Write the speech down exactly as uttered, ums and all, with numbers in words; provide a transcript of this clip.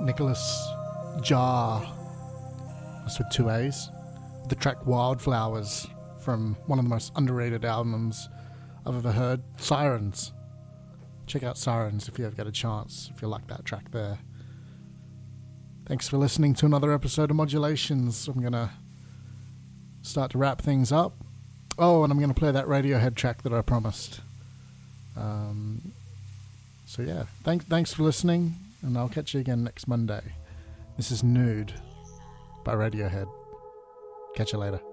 Nicholas Jar, that's with two A's, the track Wildflowers from one of the most underrated albums I've ever heard, Sirens. Check out Sirens if you ever get a chance, if you like that track there. Thanks for listening to another episode of Modulations. I'm going to start to wrap things up. Oh, and I'm going to play that Radiohead track that I promised. Um, so yeah, thanks, thanks for listening, and I'll catch you again next Monday. This is Nude by Radiohead. Catch you later.